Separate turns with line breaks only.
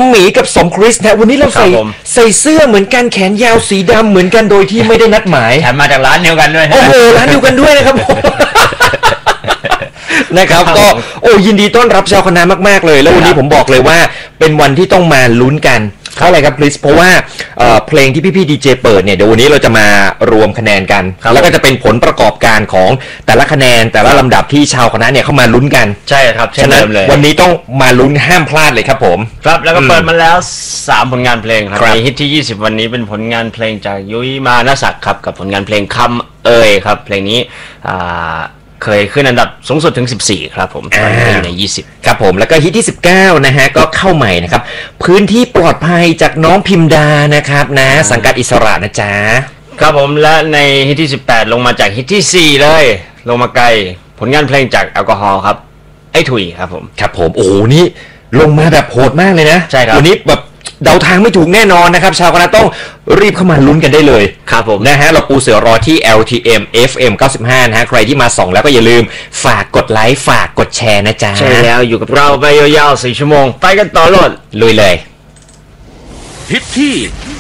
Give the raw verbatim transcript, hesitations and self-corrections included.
หมีกับสมคริสนะวันนี้เราใส่ใส่เสื้อเหมือนกันแขนยาวสีดำเหมือนกันโดยที่ไม่ได้นัดหมาย
แถมมาจากร้านเดียวกันด้วย
โอ้โหร้านเดียวกันด้วยนะครับผมนะครับก็โอ้ยินดีต้อนรับชาวคณะมากๆเลยแล้ววันนี้ผมบอกเลยว่าเป็นวันที่ต้องมาลุ้นกันเพราะอะไรครับคริสเพราะว่าเพลงที่พี่ๆดีเจเปิดเนี่ยเดี๋ยววันนี้เราจะมารวมคะแนนกันแล้วก็จะเป็นผลประกอบการของแต่ละคะแนนแต่ละลำดับที่ชาวคณะเนี่ยเข้ามาลุ้นกัน
ใช่ครับ
ฉะนั้นวันนี้ต้องมาลุ้นห้ามพลาดเลยครับผม
ครับแล้วก็เปิดมาแล้วสามผลงานเพลงครับในฮิตที่ยี่สิบวันนี้เป็นผลงานเพลงจากยุ้ยมานศักดิ์ครับกับผลงานเพลงคำเอ่ยครับเพลงนี้เคยขึ้นอันดับสูงสุดถึงสิบสี่ครับผมตอนนี้อยู่ในยี่สิบ
ครับผมแล้วก็ฮิตที่สิบเก้านะฮะก็เข้าใหม่นะครับพื้นที่ปลอดภัยจากน้องพิมดานะครับนะสังกัดอิสระนะจ๊ะ
ครับผมและในฮิตที่สิบแปดลงมาจากฮิตที่สี่เลยลงมาไกลผลงานเพลงจากแอลกอฮอล์ครับไอ้ถุยครับผม
ครับผมโอ้โหนี่ลงมาแบบโหดมากเลยนะ
ใช่ครับ
วันนี้แบบเดาทางไม่ถูกแน่นอนนะครับชาวคณะต้องรีบเข้ามาลุ้นกันได้เลย
ครับผม
นะฮะเราปูเสือรอที่ แอล ที เอ็ม เอฟ เอ็ม เก้าสิบห้านะฮะใครที่มาส่องแล้วก็อย่าลืมฝากกดไลค์ฝากกดแชร์นะจ๊ะ
ใช่แล้วอยู่กับเราไปยาวๆสี่ชั่วโมงไปกันต่อโลด
ลุยเลย
ฮิตที่